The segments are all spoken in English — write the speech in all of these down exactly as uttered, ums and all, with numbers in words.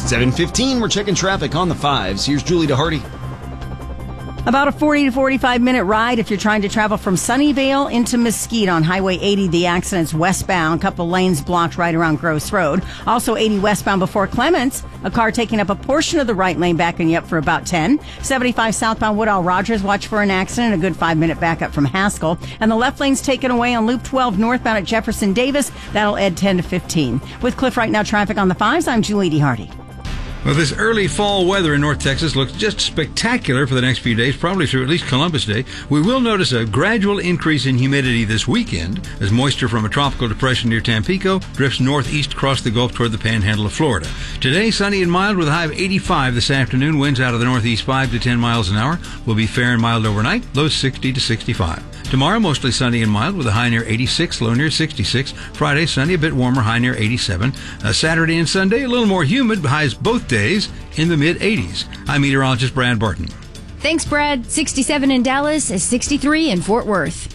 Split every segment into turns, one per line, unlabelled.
seven fifteen, we're checking traffic on the fives. Here's Julie DeHardy.
About a forty to forty-five minute ride if you're trying to travel from Sunnyvale into Mesquite on Highway eighty. The accident's westbound. Couple lanes blocked right around Gross Road. Also eighty westbound before Clements. A car taking up a portion of the right lane, backing you up for about ten. seventy-five southbound Woodall Rogers. Watch for an accident. A good five minute backup from Haskell. And the left lane's taken away on Loop twelve northbound at Jefferson Davis. That'll add ten to fifteen. With Cliff Right Now traffic on the fives, I'm Julie DeHardy.
Well, this early fall weather in North Texas looks just spectacular for the next few days, probably through at least Columbus Day. We will notice a gradual increase in humidity this weekend as moisture from a tropical depression near Tampico drifts northeast across the Gulf toward the panhandle of Florida. Today, sunny and mild with a high of eighty-five this afternoon. Winds out of the northeast five to ten miles an hour. Will be fair and mild overnight, lows sixty to sixty-five. Tomorrow, mostly sunny and mild with a high near eighty-six, low near sixty-six. Friday, sunny, a bit warmer, high near eighty-seven. Uh, Saturday and Sunday, a little more humid, highs both days in the mid-eighties. I'm meteorologist Brad Barton.
Thanks, Brad. sixty-seven in Dallas, sixty-three in Fort Worth.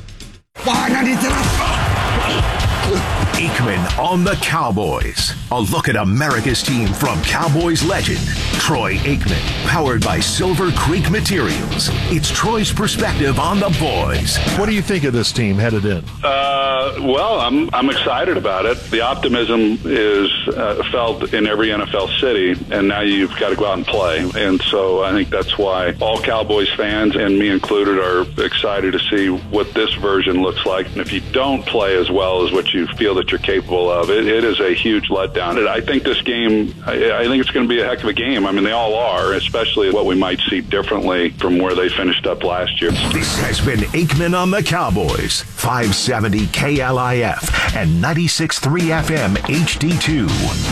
Aikman on the Cowboys. A look at America's team from Cowboys legend Troy Aikman. Powered by Silver Creek Materials. It's Troy's perspective on the boys.
What do you think of this team headed in?
Uh, well, I'm I'm excited about it. The optimism is uh, felt in every N F L city, and now you've got to go out and play. And so I think that's why all Cowboys fans, and me included, are excited to see what this version looks like. And if you don't play as well as what you feel that you're capable of, it, it is a huge letdown. I think this game, I, I think it's going to be a heck of a game. I mean, they all are, especially what we might see differently from where they finished up last year.
This has been Aikman on the Cowboys, five seventy K L I F and ninety-six point three F M H D two.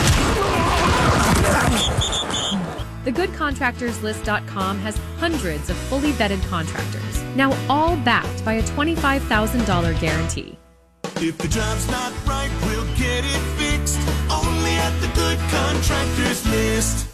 the good contractors list dot com has hundreds of fully vetted contractors, now all backed by a twenty-five thousand dollars guarantee.
If the job's not right, we'll get it fixed. Only at the Good Contractors List.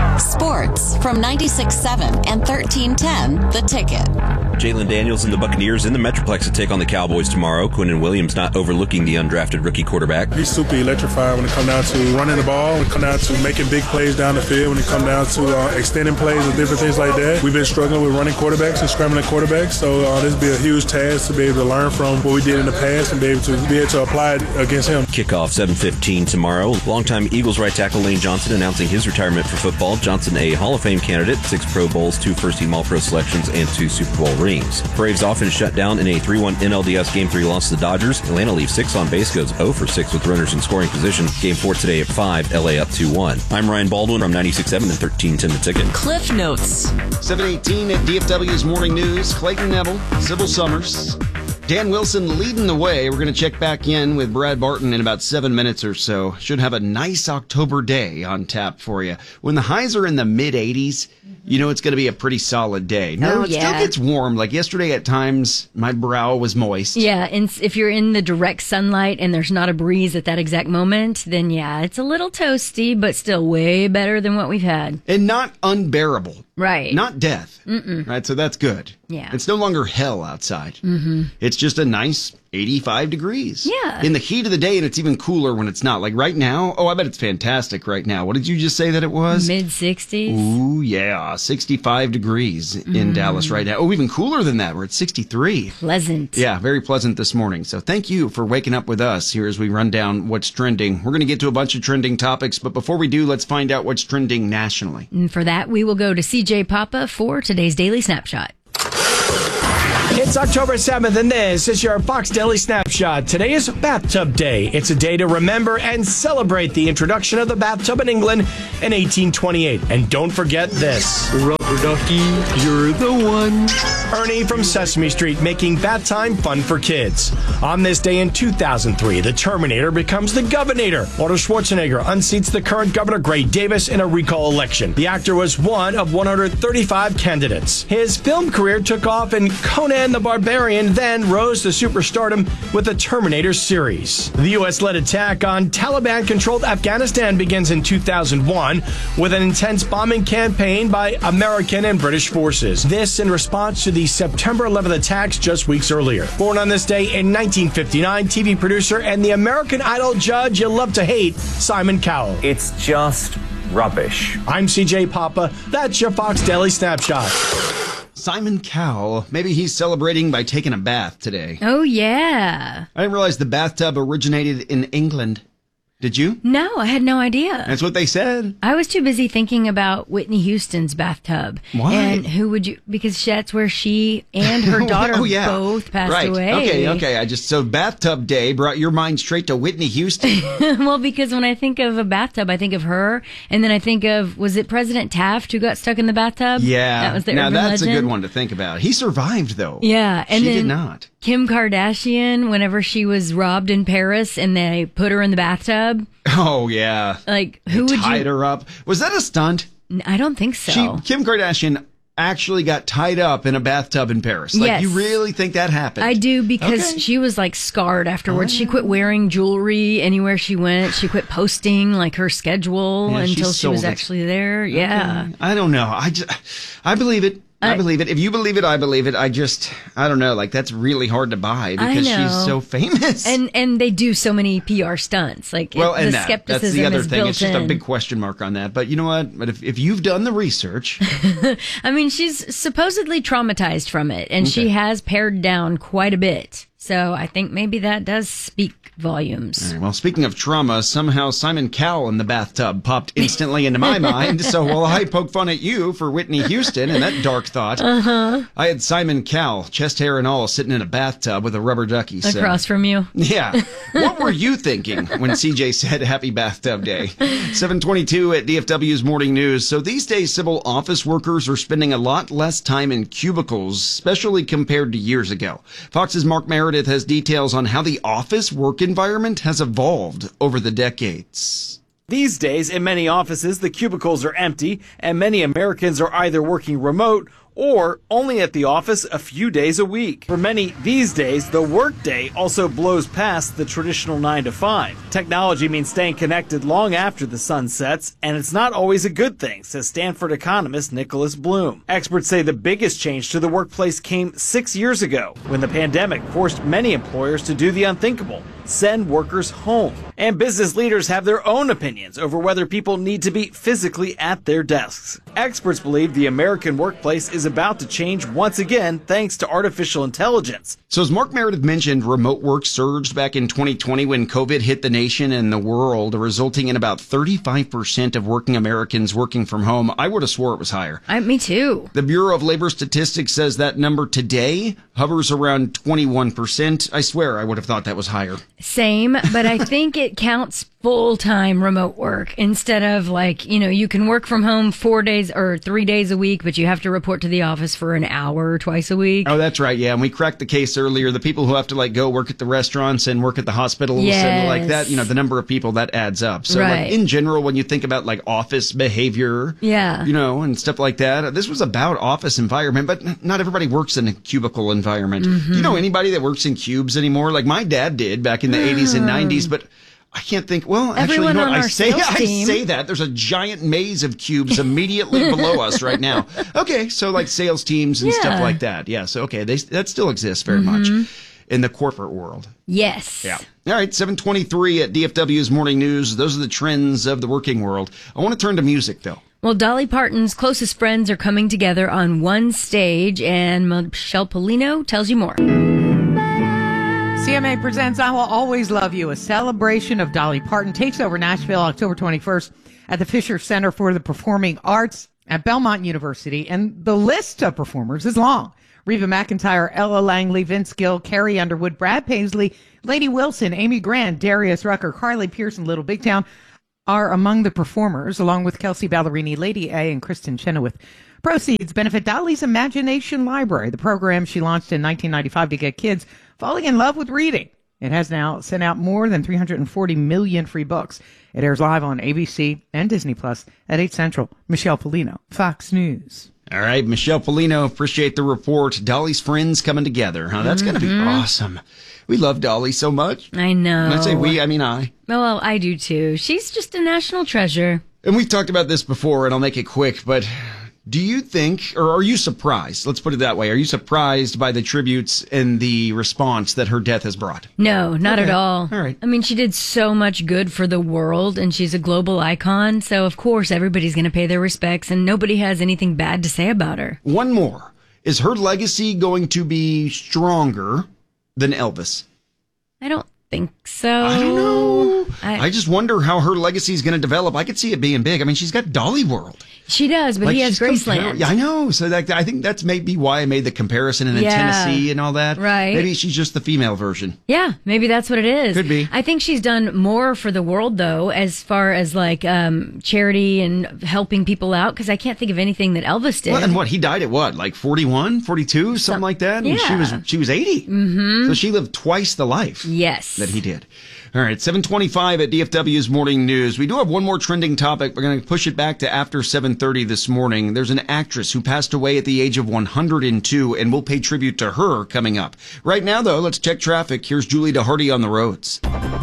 Sports from ninety-six point seven and thirteen ten, The Ticket.
Jalen Daniels and the Buccaneers in the Metroplex to take on the Cowboys tomorrow. Quinnen Williams not overlooking the undrafted rookie quarterback.
He's super electrified when it comes down to running the ball, when it comes down to making big plays down the field, when it comes down to uh, extending plays and different things like that. We've been struggling with running quarterbacks and scrambling quarterbacks, so uh, this will be a huge task to be able to learn from what we did in the past and be able to be able to apply it against him.
Kickoff seven fifteen tomorrow. Longtime Eagles right tackle Lane Johnson announcing his retirement for football. Johnson, a Hall of Fame candidate, six Pro Bowls, two first-team All-Pro selections, and two Super Bowl rings. Braves offense shut down in a three one N L D S Game three loss to the Dodgers. Atlanta leaves six on base, goes oh for six with runners in scoring position. Game four today at five, L A up two one. I'm Ryan Baldwin from ninety-six point seven and thirteen ten The Ticket.
Cliff Notes.
seven eighteen at D F W's Morning News. Clayton Neville, Sybil Summers, Dan Wilson leading the way. We're going to check back in with Brad Barton in about seven minutes or so. Should have a nice October day on tap for you. When the highs are in the mid-eighties, you know it's going to be a pretty solid day. Now,
oh,
it
yeah.
still gets warm. Like yesterday at times, my brow was moist.
Yeah, and if you're in the direct sunlight and there's not a breeze at that exact moment, then yeah, it's a little toasty, but still way better than what we've had.
And not unbearable.
Right.
Not death.
Mm-mm.
Right, so that's good.
Yeah.
It's no longer hell outside.
Mm-hmm.
It's just a nice eighty-five degrees.
Yeah.
In the heat of the day, and it's even cooler when it's not. Like right now, oh, I bet it's fantastic right now. What did you just say that it was?
mid-sixties.
Ooh, yeah. sixty-five degrees in
Mm.
Dallas right now. Oh, even cooler than that. We're at sixty-three.
Pleasant.
Yeah, very pleasant this morning. So thank you for waking up with us here as we run down what's trending. We're going to get to a bunch of trending topics, but before we do, let's find out what's trending nationally.
And for that, we will go to C J Papa for today's Daily Snapshot.
It's October seventh, and this is your Fox Daily Snapshot. Today is Bathtub Day. It's a day to remember and celebrate the introduction of the bathtub in England in eighteen twenty-eight. And don't forget this. Rubber ducky, you're the one. Ernie from Sesame Street making bath time fun for kids. On this day in two thousand three, the Terminator becomes the Governator. Arnold Schwarzenegger unseats the current governor, Gray Davis, in a recall election. The actor was one of one hundred thirty-five candidates. His film career took off in Conan the Barbarian, then rose to superstardom with the Terminator series. The U S-led attack on Taliban-controlled Afghanistan begins in two thousand one with an intense bombing campaign by American and British forces. This in response to the September eleventh attacks just weeks earlier. Born on this day in nineteen fifty-nine, T V producer and the American Idol judge you love to hate, Simon Cowell.
It's just
rubbish. I'm C J Papa. That's your Fox Daily Snapshot.
Simon Cowell. Maybe he's celebrating by taking a bath today.
Oh, yeah.
I didn't realize the bathtub originated in England. Did you?
No, I had no idea.
That's what they said.
I was too busy thinking about Whitney Houston's bathtub.
Why?
And who would you, because that's where she and her daughter
oh, yeah.
both passed
right.
away.
Okay, okay. I just, so bathtub day brought your mind straight to Whitney Houston.
Well, because when I think of a bathtub, I think of her. And then I think of, was it President Taft who got stuck in the bathtub?
Yeah.
That was the
now
urban
that's
legend.
a good one to think about. He survived though.
Yeah. And
she
then
did not.
Kim Kardashian, whenever she was robbed in Paris and they put her in the bathtub.
Oh, yeah.
Like, who
they
would
tied
you...
her up. Was that a stunt?
I don't think so.
She, Kim Kardashian actually got tied up in a bathtub in Paris. Like,
yes.
You really think that happened?
I do, because
okay.
she was like scarred afterwards. Oh. She quit wearing jewelry anywhere she went. She quit posting like her schedule
yeah,
until
she,
she was
it.
actually there. Okay. Yeah.
I don't know. I just, I believe it. I, I believe it. If you believe it, I believe it. I just, I don't know. Like, that's really hard to buy because she's so famous.
And and they do so many P R stunts. Like,
well,
it,
and
the
that,
skepticism
that's the other
is
thing.
built
It's just
in.
a big question mark on that. But you know what? But if, if you've done the research.
I mean, she's supposedly traumatized from it, and
okay.
she has pared down quite a bit. So I think maybe that does speak volumes.
Right, well, speaking of trauma, somehow Simon Cowell in the bathtub popped instantly into my mind. So while I poke fun at you for Whitney Houston and that dark thought, uh-huh. I had Simon Cowell, chest hair and all, sitting in a bathtub with a rubber ducky. So.
Across from you.
Yeah. What were you thinking when C J said happy bathtub day? seven twenty-two at D F W's Morning News. So these days, civil office workers are spending a lot less time in cubicles, especially compared to years ago. Fox's Mark Meredith has details on how the office work environment has evolved over the decades.
These days, in many offices, the cubicles are empty, and many Americans are either working remote or only at the office a few days a week. For many these days, the workday also blows past the traditional nine to five. Technology means staying connected long after the sun sets, and it's not always a good thing, says Stanford economist Nicholas Bloom. Experts say the biggest change to the workplace came six years ago, when the pandemic forced many employers to do the unthinkable, send workers home. And business leaders have their own opinions over whether people need to be physically at their desks. Experts believe the American workplace is about to change once again thanks to artificial intelligence.
So as Mark Meredith mentioned, remote work surged back in twenty twenty when COVID hit the nation and the world, resulting in about thirty-five percent of working Americans working from home. I would have swore it was higher.
I, me too.
The Bureau of Labor Statistics says that number today hovers around twenty-one percent. I swear I would have thought that was higher.
Same, but I think it counts full-time remote work instead of like, you know, you can work from home four days or three days a week, but you have to report to the office for an hour twice a week.
Oh, that's right. Yeah. And we cracked the case earlier. The people who have to like go work at the restaurants and work at the hospitals
yes.
and like that, you know, the number of people that adds up. So
right.
like in general, when you think about like office behavior,
yeah,
you know, and stuff like that, this was about office environment, but not everybody works in a cubicle environment.
Mm-hmm.
Do you know anybody that works in cubes anymore? Like my dad did back in the eighties and nineties, but I can't think. Well, actually,
Everyone
you know
on
what? I
our
say
sales
I
team.
say that there's a giant maze of cubes immediately below us right now. Okay, so like sales teams and
yeah.
stuff like that. Yeah, so okay, they, that still exists very
mm-hmm.
much in the corporate world.
Yes.
Yeah. All right, seven twenty-three at D F W's Morning News. Those are the trends of the working world. I want to turn to music though.
Well, Dolly Parton's closest friends are coming together on one stage, and Michelle Polino tells you more.
C M A presents I Will Always Love You, a celebration of Dolly Parton, takes over Nashville October twenty-first at the Fisher Center for the Performing Arts at Belmont University. And the list of performers is long. Reba McEntire, Ella Langley, Vince Gill, Carrie Underwood, Brad Paisley, Lady Wilson, Amy Grant, Darius Rucker, Carly Pearson, Little Big Town are among the performers, along with Kelsey Ballerini, Lady A, and Kristen Chenoweth. Proceeds benefit Dolly's Imagination Library, the program she launched in nineteen ninety-five to get kids falling in love with reading. It has now sent out more than three hundred forty million free books. It airs live on A B C and Disney Plus at eight Central. Michelle Polino, Fox News.
All right, Michelle Polino, appreciate the report. Dolly's friends coming together, huh? That's mm-hmm. going to be awesome. We love Dolly so much.
I know.
When I say we, I mean I.
Well, I do too. She's just a national treasure.
And we've talked about this before, and I'll make it quick, but Do you think, or are you surprised? Let's put it that way. Are you surprised by the tributes and the response that her death has brought?
No, not
Okay.
at all.
All right.
I mean, she did so much good for the world, and she's a global icon. So, of course, everybody's going to pay their respects, and nobody has anything bad to say about her.
One more. Is her legacy going to be stronger than Elvis?
I don't think so.
I don't know.
I,
I just wonder how her legacy is going to develop. I could see it being big. I mean, she's got Dolly World.
She does, but
Like,
he has
she's compar-
Graceland.
Yeah, I know. So that, I think that's maybe why I made the comparison in
Yeah.
Tennessee and all that.
Right.
Maybe she's just the female version.
Yeah, maybe that's what it is.
Could be.
I think she's done more for the world, though, as far as like um, charity and helping people out, because I can't think of anything that Elvis did.
Well, and what, he died at what, like forty-one, forty-two, something like that? And she was
yeah.
she was eighty.
Mm-hmm.
So she lived twice the life.
Yes.
That he did. All right, seven twenty-five at D F W's Morning News. We do have one more trending topic. We're going to push it back to after seven thirty this morning. There's an actress who passed away at the age of one hundred two, and we'll pay tribute to her coming up. Right now, though, let's check traffic. Here's Julie DeHardy on the roads.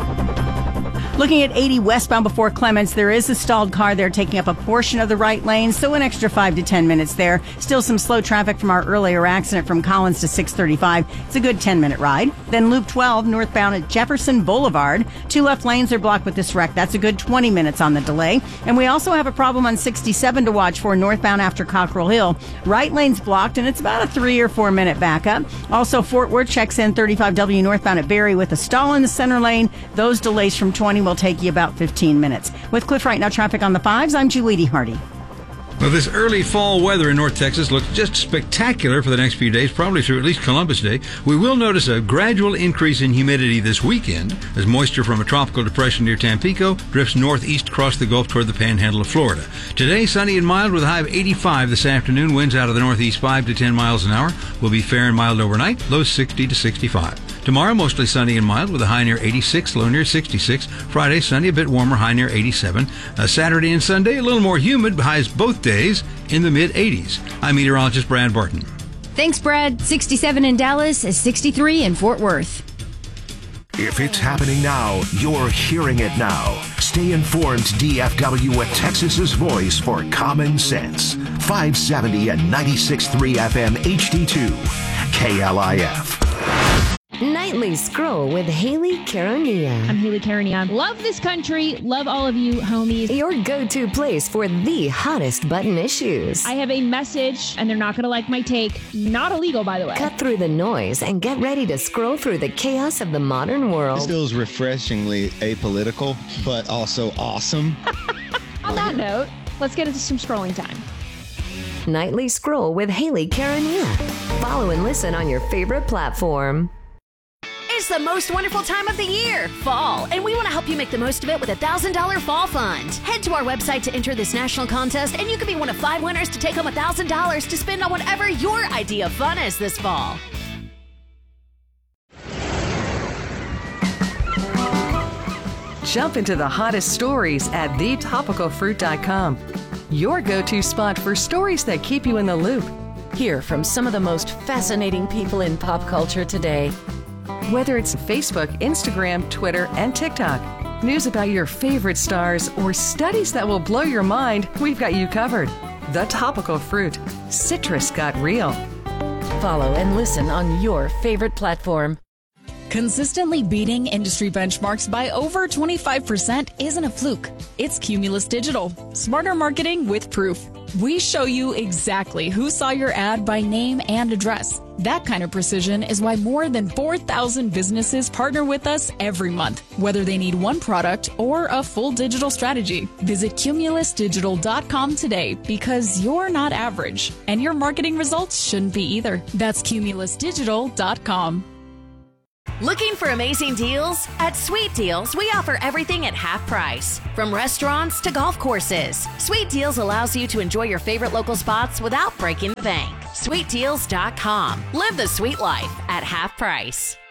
Looking at eighty westbound before Clements, there is a stalled car there taking up a portion of the right lane, so an extra five to ten minutes there. Still some slow traffic from our earlier accident from Collins to six thirty-five. It's a good ten minute ride. Then Loop twelve northbound at Jefferson Boulevard. Two left lanes are blocked with this wreck. That's a good twenty minutes on the delay. And we also have a problem on sixty-seven to watch for northbound after Cockrell Hill. Right lane's blocked, and it's about a three or four minute backup. Also, Fort Worth checks in thirty-five W northbound at Berry with a stall in the center lane. Those delays from twenty will take you about fifteen minutes. With Cliff Right Now traffic on the fives, I'm Julie DeHardy.
Well, this early fall weather in North Texas looks just spectacular for the next few days, probably through at least Columbus Day. We will notice a gradual increase in humidity this weekend as moisture from a tropical depression near Tampico drifts northeast across the Gulf toward the panhandle of Florida. Today, sunny and mild with a high of eighty-five this afternoon. Winds out of the northeast five to ten miles an hour. Will be fair and mild overnight, low sixty to sixty-five. Tomorrow, mostly sunny and mild with a high near eighty-six, low near sixty-six. Friday, sunny, a bit warmer, high near eighty-seven. Uh, Saturday and Sunday, a little more humid, highs both days in the mid-eighties. I'm meteorologist Brad Barton.
Thanks, Brad. sixty-seven in Dallas, sixty-three in Fort Worth.
If it's happening now, you're hearing it now. Stay informed, D F W with Texas's voice for common sense. five seventy and ninety-six point three F M H D two, K L I F.
Nightly Scroll with Haley Caronia.
I'm Haley Caronia. Love this country. Love all of you, homies.
Your go-to place for the hottest button issues.
I have a message, and they're not going to like my take. Not illegal, by the way.
Cut through the noise and get ready to scroll through the chaos of the modern world.
This feels refreshingly apolitical, but also awesome.
On that note, let's get into some scrolling time.
Nightly Scroll with Haley Caronia. Follow and listen on your favorite platform.
It's the most wonderful time of the year, fall, and we want to help you make the most of it with a one thousand dollars Fall Fund. Head to our website to enter this national contest, and you could be one of five winners to take home one thousand dollars to spend on whatever your idea of fun is this fall.
Jump into the hottest stories at the topical fruit dot com. Your go-to spot for stories that keep you in the loop.
Hear from some of the most fascinating people in pop culture today.
Whether it's Facebook, Instagram, Twitter, and TikTok, news about your favorite stars, or studies that will blow your mind, we've got you covered. The Topical Fruit. Citrus got real.
Follow and listen on your favorite platform.
Consistently beating industry benchmarks by over twenty-five percent isn't a fluke. It's Cumulus Digital. Smarter marketing with proof. We show you exactly who saw your ad by name and address. That kind of precision is why more than four thousand businesses partner with us every month, whether they need one product or a full digital strategy. Visit cumulus digital dot com today because you're not average, and your marketing results shouldn't be either. That's cumulus digital dot com.
Looking for amazing deals? At Sweet Deals, we offer everything at half price. From restaurants to golf courses, Sweet Deals allows you to enjoy your favorite local spots without breaking the bank. sweet deals dot com. Live the sweet life at half price.